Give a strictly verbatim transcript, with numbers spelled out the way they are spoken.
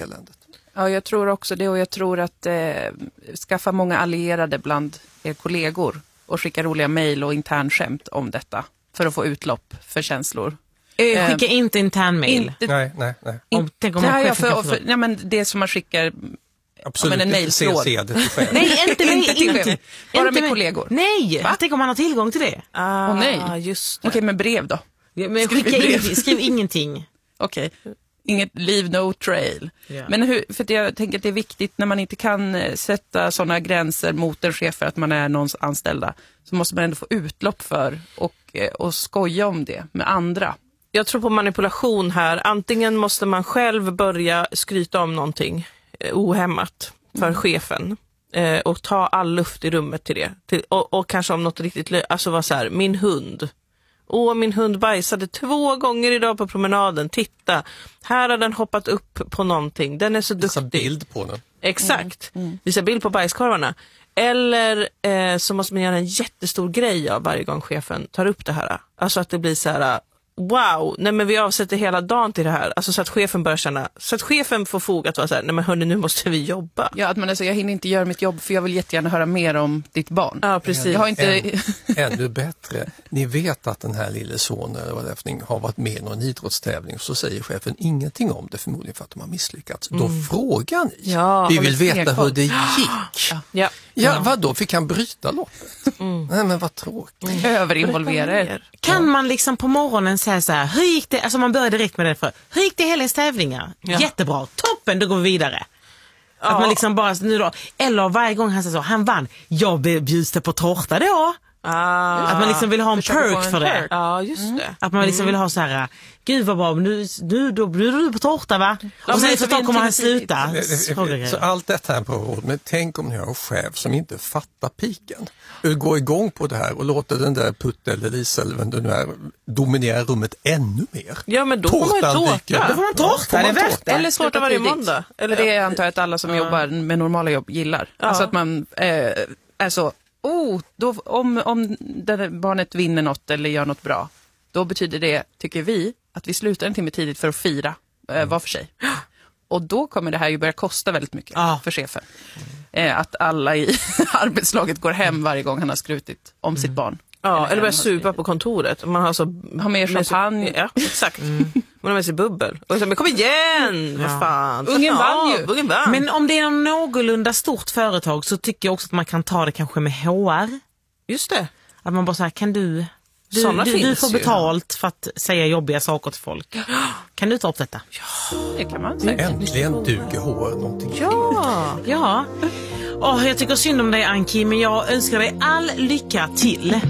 eländet. Ja, jag tror också det, och jag tror att eh, skaffa många allierade bland er kollegor och skicka roliga mejl och internskämt om detta för att få utlopp för känslor. Eh, skicka eh, inte internmail. Inte, nej, nej, nej. Om, tänk om man ja, för, för, ja, men det som man skickar. Absolut, ja, en inte se, se det till själv. Nej, inte med, inte, inte, bara inte med kollegor. Nej, Va? tänk om man har tillgång till det. Ah, oh, nej, just det. Okej, men brev då? Ja, men skicka skriv, ingenting, skriv ingenting. Okej, inget leave no trail. Yeah. Men hur, för jag tänker att det är viktigt när man inte kan sätta sådana gränser mot en chef för att man är någons anställda, så måste man ändå få utlopp för och, och skoja om det med andra. Jag tror på manipulation här. Antingen måste man själv börja skryta om någonting eh, ohämmat för mm. chefen eh, och ta all luft i rummet till det. Till, och, och kanske om något riktigt lö- alltså var så här, min hund. Åh, min hund bajsade två gånger idag på promenaden. Titta, här har den hoppat upp på någonting. Den är så duktig. Visa bild på den. Exakt. Mm. Mm. Visa bild på bajskorvarna. Eller eh, så måste man göra en jättestor grej av varje gång chefen tar upp det här. Alltså att det blir så här... Wow, nej men vi avsätter hela dagen till det här. Alltså så att chefen börjar känna, så att chefen får fog att vara så här, nej men hörni, nu måste vi jobba. Ja, att man är så, jag hinner inte göra mitt jobb för jag vill jättegärna höra mer om ditt barn. Ja, precis. Jag har inte... Än, ännu bättre, ni vet att den här lille sonen eller vad det är, har varit med i någon idrottstävling, så säger chefen ingenting om det, förmodligen för att de har misslyckats. Mm. Då frågar ni. Ja, vi vill veta hur det gick. Ja, ja. ja vadå? Fick han bryta loppet? Mm. Nej, men vad tråkigt. Mm. Överinvolvera. Kan man liksom på morgonen säga så här, hur gick det, alltså man börjar direkt med det för, hur gick det helgens tävlingar? Ja. Jättebra, toppen, då går vi vidare. Ja. Att man liksom bara, nu då, eller varje gång han säger så, han vann, jag bjuds det på tårta då. Ah. Att man liksom vill ha en perk för det. Ja, just mm. det. Att man liksom vill ha så här, gud vad bra, nu, nu då bjuder du på tårta va? Ja, och sen så kommer han sluta. Så allt detta är bra råd, men tänk om ni har en chef som inte fattar piken. Går igång på det här och låter den där Putte eller Lisa eller vem det nu är dominera rummet ännu mer. Ja, men då får man ju tårta. Då får man tårta, ja, det är värt det. Eller sluta varje måndag. Eller det är antar jag att alla som ja. jobbar med normala jobb gillar. Ja. Alltså att man eh, är så, oh, då, om, om det barnet vinner något eller gör något bra, då betyder det, tycker vi, att vi slutar en timme tidigt för att fira eh, mm. var för sig. Och då kommer det här ju börja kosta väldigt mycket ah. för chefen. Eh, att alla i arbetslaget går hem varje gång han har skrutit om mm. sitt barn. Ja, eller, eller börjar supa skrivit. på kontoret. Man har, så, har med champagne. Sig, ja, exakt. Mm. Man har med sig bubbel. Och så, men kom igen! Ja. Vad fan. Ungen vann ju. Ungen vann. Men om det är en någorlunda stort företag så tycker jag också att man kan ta det kanske med H R. Just det. Att man bara säger, kan du... Du, du, du får betalt ju. För att säga jobbiga saker till folk. Kan du ta upp detta? Ja, det kan man säga. Äntligen duger H R någonting. Ja, ja. Oh, jag tycker synd om dig Anki, men jag önskar dig all lycka till.